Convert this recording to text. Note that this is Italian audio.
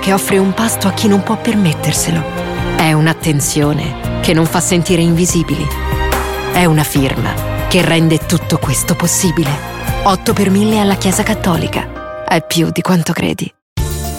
che offre un pasto a chi non può permetterselo. È un'attenzione che non fa sentire invisibili. È una firma che rende tutto questo possibile. 8 per 1000 alla Chiesa Cattolica. È più di quanto credi.